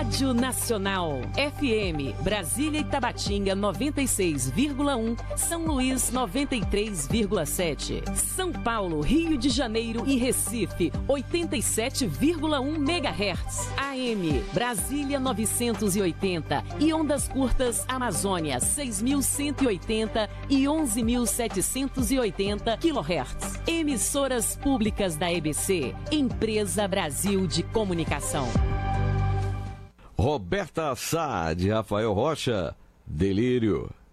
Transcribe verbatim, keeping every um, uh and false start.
Rádio Nacional. F M, Brasília e Tabatinga noventa e seis vírgula um, São Luís noventa e três vírgula sete. São Paulo, Rio de Janeiro e Recife oitenta e sete vírgula um megahertz. A M, Brasília novecentos e oitenta e ondas curtas Amazônia seis mil cento e oitenta e onze mil setecentos e oitenta quilohertz. Emissoras públicas da E B C, Empresa Brasil de Comunicação. Roberta Sá, de Rafael Rocha, Delírio.